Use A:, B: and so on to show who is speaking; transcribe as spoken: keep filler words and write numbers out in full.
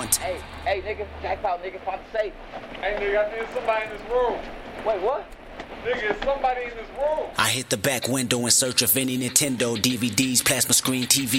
A: want.
B: Hey, hey, nigga, jackpot, nigga, about to say.
C: Hey, nigga, I think somebody in this room.
B: Wait, what?
C: Nigga, is somebody in this room.
A: I hit the back window in search of any Nintendo, D V Ds, plasma screen, T V.